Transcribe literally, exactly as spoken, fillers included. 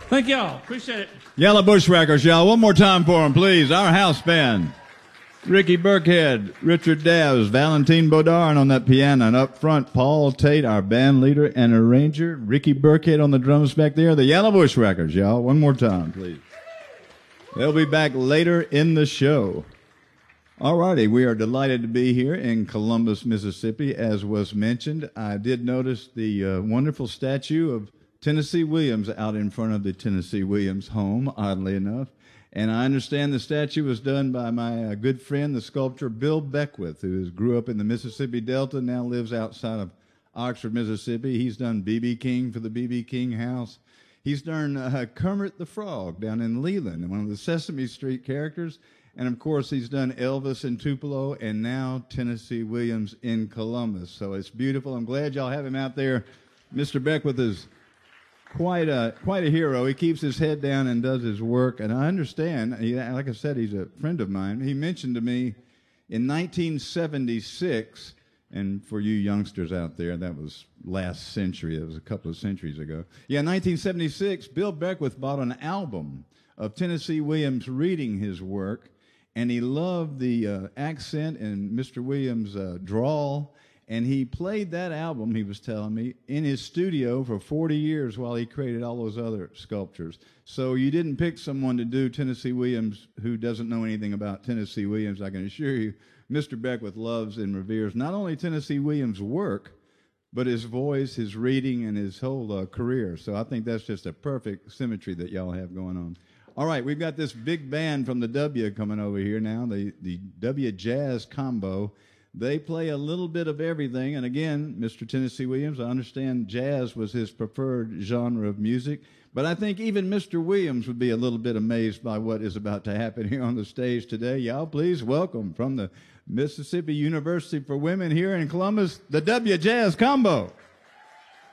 Thank y'all. Appreciate it. Yellow Bushwhackers, y'all. One more time for them, please. Our house band. Ricky Burkhead, Richard Daz, Valentine Bodard on that piano, and up front, Paul Tate, our band leader and arranger. Ricky Burkhead on the drums back there. The Yellow Bushwhackers, y'all. One more time, please. They'll be back later in the show. All righty, we are delighted to be here in Columbus, Mississippi. As was mentioned, I did notice the uh, wonderful statue of Tennessee Williams out in front of the Tennessee Williams home, oddly enough. And I understand the statue was done by my uh, good friend, the sculptor Bill Beckwith, who is, grew up in the Mississippi Delta, now lives outside of Oxford, Mississippi. He's done B B King for the B B King House. He's done uh, Kermit the Frog down in Leland, one of the Sesame Street characters. And, of course, he's done Elvis in Tupelo and now Tennessee Williams in Columbus. So it's beautiful. I'm glad y'all have him out there. Mister Beckwith is quite a quite a hero. He keeps his head down and does his work. And I understand, he, like I said, he's a friend of mine. He mentioned to me in nineteen seventy-six, and for you youngsters out there, that was last century. It was a couple of centuries ago. Yeah, nineteen seventy-six, Bill Beckwith bought an album of Tennessee Williams reading his work, and he loved the uh, accent and Mister Williams' uh, drawl. And he played that album, he was telling me, in his studio for forty years while he created all those other sculptures. So you didn't pick someone to do Tennessee Williams who doesn't know anything about Tennessee Williams. I can assure you, Mister Beckwith loves and reveres not only Tennessee Williams' work, but his voice, his reading, and his whole uh, career. So I think that's just a perfect symmetry that y'all have going on. All right, we've got this big band from the W coming over here now, the, the W Jazz Combo. They play a little bit of everything. And again, Mister Tennessee Williams, I understand jazz was his preferred genre of music. But I think even Mister Williams would be a little bit amazed by what is about to happen here on the stage today. Y'all please welcome from the Mississippi University for Women here in Columbus, the W Jazz Combo.